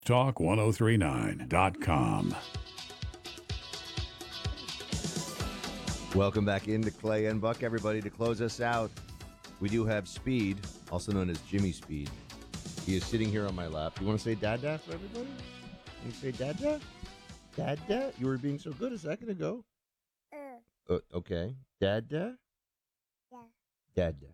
Talk1039.com. Welcome back into Clay and Buck, everybody. To close us out, we do have Speed, also known as Jimmy Speed. He is sitting here on my lap. You want to say Dada for everybody? You say Dada? Dada? You were being so good a second ago. Okay. Dada? Yeah. Dada.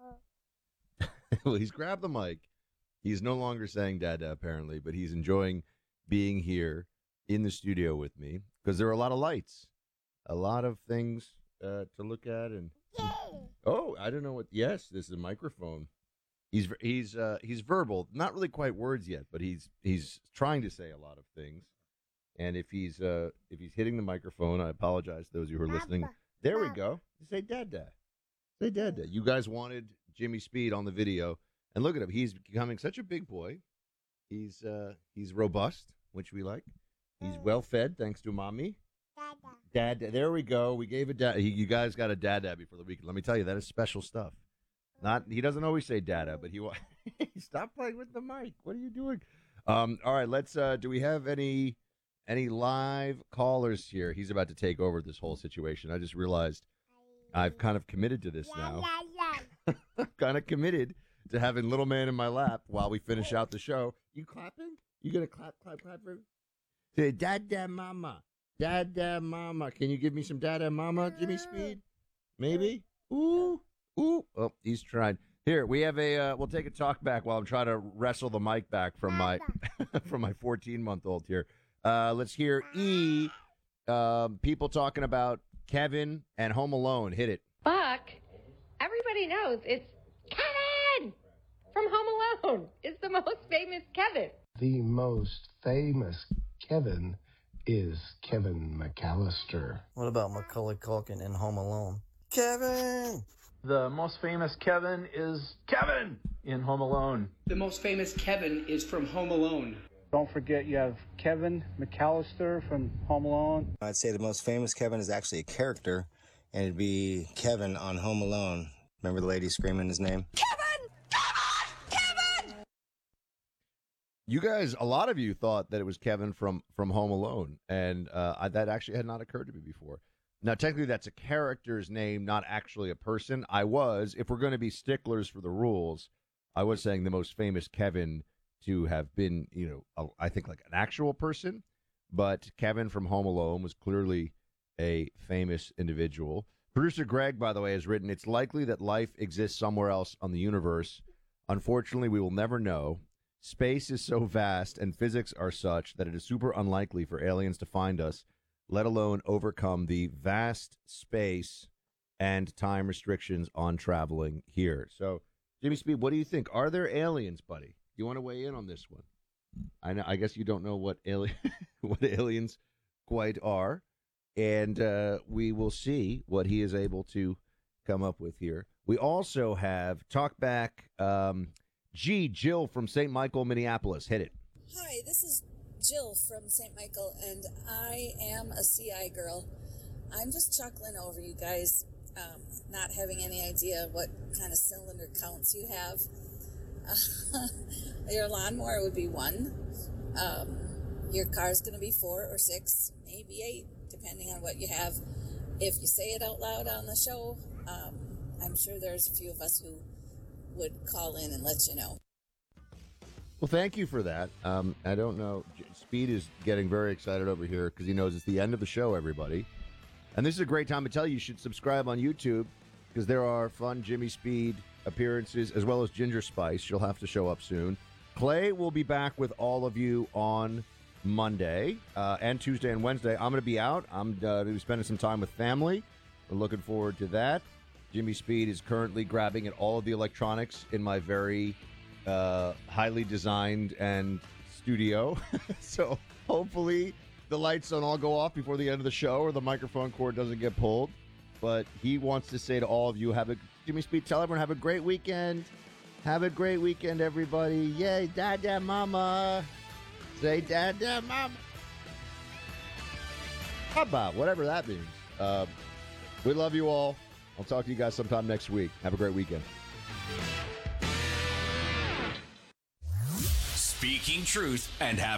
Well, he's grabbed the mic. He's no longer saying Dada, apparently, but he's enjoying being here in the studio with me because there are a lot of lights, a lot of things to look at. And oh, I don't know what. Yes, this is a microphone. He's verbal, not really quite words yet, but he's trying to say a lot of things. And if he's hitting the microphone, I apologize to those of you who are listening. There we go. Say Dada. Say Dada. You guys wanted Jimmy Speed on the video, and look at him. He's becoming such a big boy. He's robust, which we like. He's well fed, thanks to mommy. Dada. There we go. We gave a dad. You guys got a Dada before the weekend. Let me tell you, that is special stuff. He doesn't always say Dada, but he stop playing with the mic. What are you doing? All right, let's. Do we have any live callers here? He's about to take over this whole situation. I just realized I've kind of committed to this now. I'm kind of committed to having little man in my lap while we finish out the show. You clapping? You gonna clap for? Say Dada Mama, Dada Mama. Can you give me some Dada Mama, Jimmy Speed? Maybe. Ooh. Oh, he's trying. Here, we have we'll take a talk back while I'm trying to wrestle the mic back from my 14-month-old here. Let's hear E. People talking about Kevin and Home Alone. Hit it. Buck, everybody knows it's Kevin from Home Alone. It's the most famous Kevin. The most famous Kevin is Kevin McAllister. What about Macaulay Culkin in Home Alone? Kevin! The most famous Kevin is Kevin in Home Alone. The most famous Kevin is from Home Alone. Don't forget you have Kevin McAllister from Home Alone. I'd say the most famous Kevin is actually a character, and it'd be Kevin on Home Alone. Remember the lady screaming his name? Kevin! Kevin! You guys, a lot of you thought that it was Kevin from Home Alone, and that actually had not occurred to me before. Now, technically, that's a character's name, not actually a person. If we're going to be sticklers for the rules, I was saying the most famous Kevin to have been, I think like an actual person. But Kevin from Home Alone was clearly a famous individual. Producer Greg, by the way, has written, it's likely that life exists somewhere else on the universe. Unfortunately, we will never know. Space is so vast and physics are such that it is super unlikely for aliens to find us, let alone overcome the vast space and time restrictions on traveling here. So, Jimmy Speed, what do you think? Are there aliens, buddy? Do you want to weigh in on this one? I guess you don't know what aliens quite are, and we will see what he is able to come up with here. We also have Talkback Jill from St. Michael, Minneapolis. Hit it. Hi, this is Jill from St. Michael, and I am a CI girl. I'm just chuckling over you guys not having any idea what kind of cylinder counts you have. Your lawnmower would be 1. Your car's going to be 4 or 6, maybe 8, depending on what you have. If you say it out loud on the show, I'm sure there's a few of us who would call in and let you know. Well, thank you for that. I don't know. Speed is getting very excited over here because he knows it's the end of the show, everybody. And this is a great time to tell you should subscribe on YouTube because there are fun Jimmy Speed appearances as well as Ginger Spice. She'll have to show up soon. Clay will be back with all of you on Monday and Tuesday and Wednesday. I'm going to be out. I'm going to be spending some time with family. We're looking forward to that. Jimmy Speed is currently grabbing at all of the electronics in my very highly designed and studio. So hopefully the lights don't all go off before the end of the show or the microphone cord doesn't get pulled. But he wants to say to all of you, Jimmy Speed, tell everyone, have a great weekend. Have a great weekend, everybody. Yay, Dada Mama. Say Dada Mama. How about whatever that means. We love you all. I'll talk to you guys sometime next week. Have a great weekend. speaking truth and having